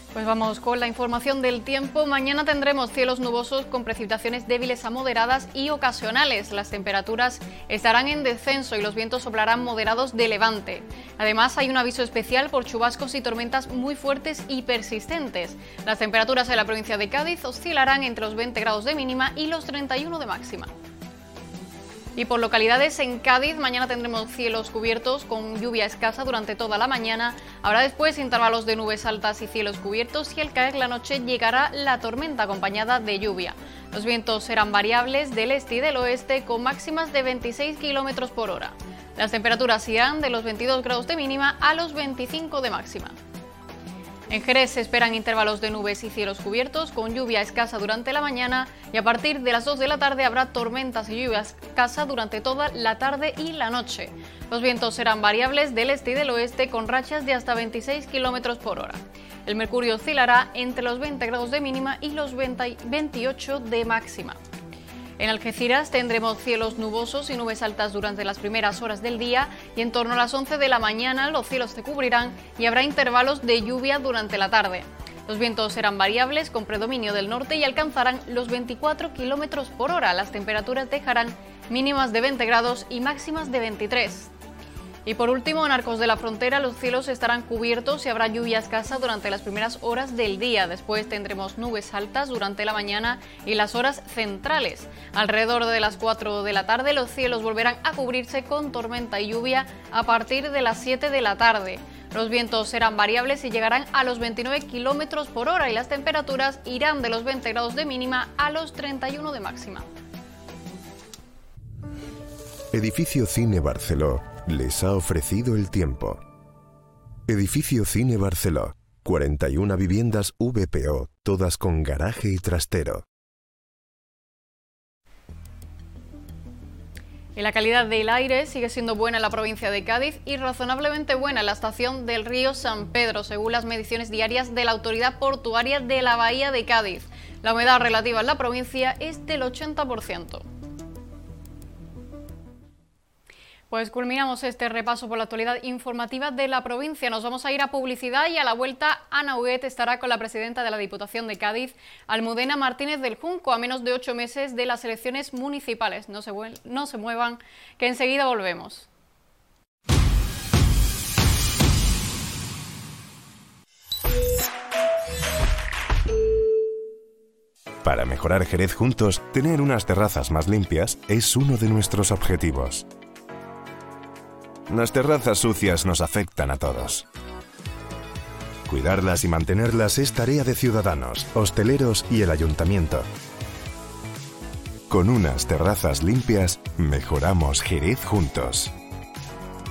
Pues vamos con la información del tiempo. Mañana tendremos cielos nubosos con precipitaciones débiles a moderadas y ocasionales. Las temperaturas estarán en descenso y los vientos soplarán moderados de levante. Además, hay un aviso especial por chubascos y tormentas muy fuertes y persistentes. Las temperaturas en la provincia de Cádiz oscilarán entre los 20 grados de mínima y los 31 de máxima. Y por localidades en Cádiz, mañana tendremos cielos cubiertos con lluvia escasa durante toda la mañana. Habrá después intervalos de nubes altas y cielos cubiertos y al caer la noche llegará la tormenta acompañada de lluvia. Los vientos serán variables del este y del oeste con máximas de 26 km por hora. Las temperaturas irán de los 22 grados de mínima a los 25 de máxima. En Jerez se esperan intervalos de nubes y cielos cubiertos con lluvia escasa durante la mañana y a partir de las 2 de la tarde habrá tormentas y lluvia escasa durante toda la tarde y la noche. Los vientos serán variables del este y del oeste con rachas de hasta 26 km por hora. El mercurio oscilará entre los 20 grados de mínima y los 28 de máxima. En Algeciras tendremos cielos nubosos y nubes altas durante las primeras horas del día y en torno a las 11 de la mañana los cielos se cubrirán y habrá intervalos de lluvia durante la tarde. Los vientos serán variables con predominio del norte y alcanzarán los 24 km por hora. Las temperaturas dejarán mínimas de 20 grados y máximas de 23. Y por último, en Arcos de la Frontera los cielos estarán cubiertos y habrá lluvia escasa durante las primeras horas del día. Después tendremos nubes altas durante la mañana y las horas centrales. Alrededor de las 4 de la tarde los cielos volverán a cubrirse con tormenta y lluvia a partir de las 7 de la tarde. Los vientos serán variables y llegarán a los 29 km por hora y las temperaturas irán de los 20 grados de mínima a los 31 de máxima. Edificio Cine Barceló les ha ofrecido el tiempo. Edificio Cine Barceló, 41 viviendas VPO, todas con garaje y trastero. Y la calidad del aire sigue siendo buena en la provincia de Cádiz y razonablemente buena en la estación del río San Pedro, según las mediciones diarias de la Autoridad Portuaria de la Bahía de Cádiz. La humedad relativa en la provincia es del 80%. Pues culminamos este repaso por la actualidad informativa de la provincia. Nos vamos a ir a publicidad y a la vuelta Ana Huguet estará con la presidenta de la Diputación de Cádiz, Almudena Martínez del Junco, a menos de 8 meses de las elecciones municipales. No se muevan, que enseguida volvemos. Para mejorar Jerez juntos, tener unas terrazas más limpias es uno de nuestros objetivos. Las terrazas sucias nos afectan a todos. Cuidarlas y mantenerlas es tarea de ciudadanos, hosteleros y el ayuntamiento. Con unas terrazas limpias, mejoramos Jerez juntos.